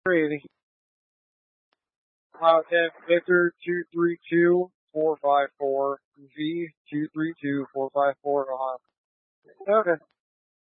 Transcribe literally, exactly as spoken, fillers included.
Crazy. Uh, okay, Victor two three two four five four V two three two four five four. Uh, okay.